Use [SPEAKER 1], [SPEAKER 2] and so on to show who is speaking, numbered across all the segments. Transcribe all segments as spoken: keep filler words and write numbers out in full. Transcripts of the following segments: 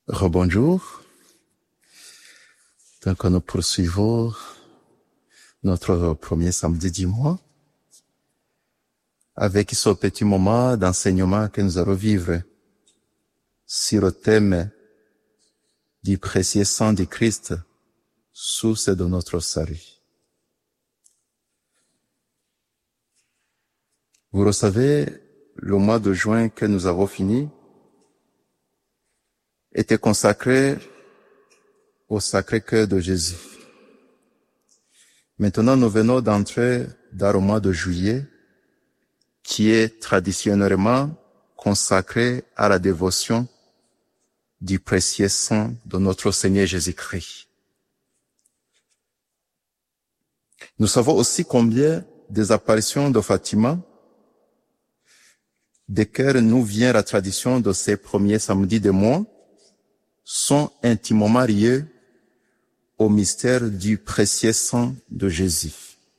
[SPEAKER 1] Rebonjour. Donc, nous poursuivons notre premier samedi du mois avec ce petit moment d'enseignement que nous allons vivre sur le thème du précieux sang de Christ, source de notre salut. Vous le savez, le mois de juin que nous avons fini était consacré au Sacré-Cœur de Jésus. Maintenant, nous venons d'entrer dans le mois de juillet, qui est traditionnellement consacré à la dévotion du précieux sang de notre Seigneur Jésus-Christ. Nous savons aussi combien des apparitions de Fatima, desquelles nous vient la tradition de ces premiers samedis de mois, sont intimement liées au mystère du précieux sang de Jésus.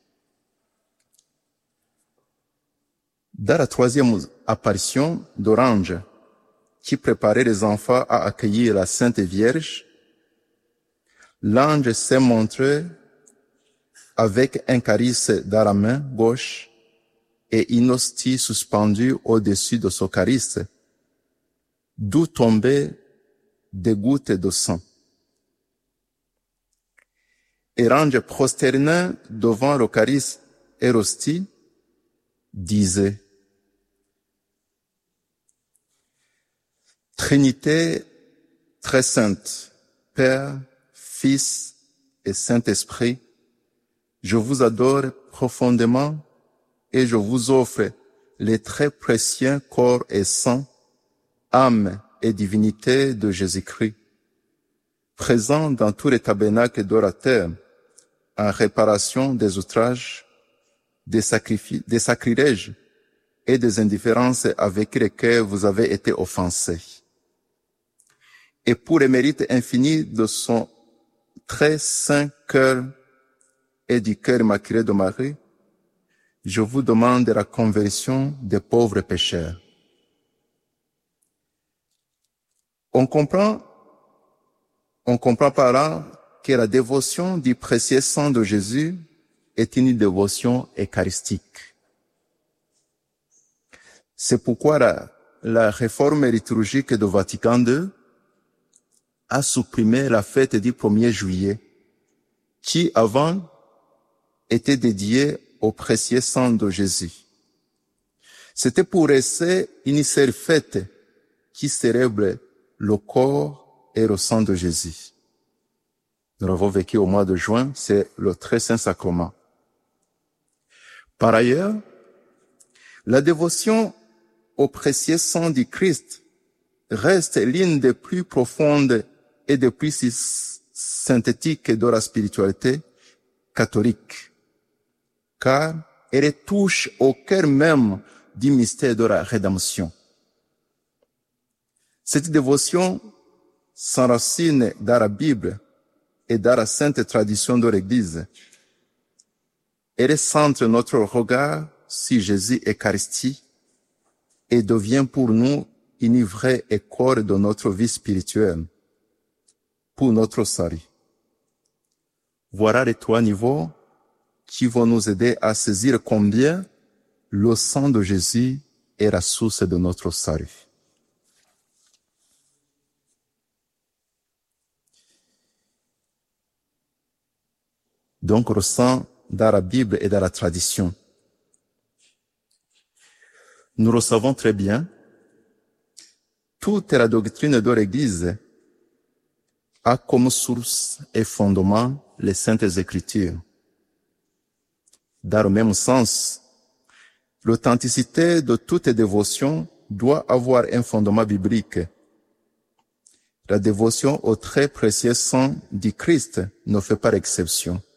[SPEAKER 1] Dans la troisième apparition d'Orange, qui préparait les enfants à accueillir la Sainte Vierge, l'ange s'est montré avec un calice dans la main gauche et une hostie suspendue au-dessus de ce calice, d'où tombaient des gouttes de sang. Et l'ange prosterné devant le calice et l'hostie disait: Trinité très sainte, Père, Fils et Saint-Esprit, je vous adore profondément et je vous offre les très précieux corps et sang, âme et divinité de Jésus-Christ, présent dans tous les tabernacles de la terre, en réparation des outrages, des sacrifices, des sacrilèges et des indifférences avec lesquels vous avez été offensés. Et pour les mérites infinis de son très saint cœur et du cœur immaculé de Marie, je vous demande la conversion des pauvres pécheurs. On comprend, on comprend par là que la dévotion du précieux sang de Jésus est une dévotion eucharistique. C'est pourquoi la, la réforme liturgique de Vatican deux a supprimé la fête du premier juillet, qui avant était dédiée au précieux sang de Jésus. C'était pour laisser une seule fête qui célèbre le corps et le sang de Jésus. Nous l'avons vécu au mois de juin, c'est le très saint sacrement. Par ailleurs, la dévotion au précieux sang du Christ reste l'une des plus profondes et des plus synthétiques de la spiritualité catholique, car elle touche au cœur même du mystère de la rédemption. Cette dévotion s'enracine dans la Bible et dans la sainte tradition de l'Église. Elle centre notre regard sur Jésus Eucharistie et devient pour nous une vraie école de notre vie spirituelle, pour notre salut. Voilà les trois niveaux qui vont nous aider à saisir combien le sang de Jésus est la source de notre salut. Donc, le sang dans la Bible et dans la tradition. Nous le savons très bien, toute la doctrine de l'Église a comme source et fondement les Saintes Écritures. Dans le même sens, l'authenticité de toute dévotion doit avoir un fondement biblique. La dévotion au très précieux sang du Christ ne fait pas l'exception.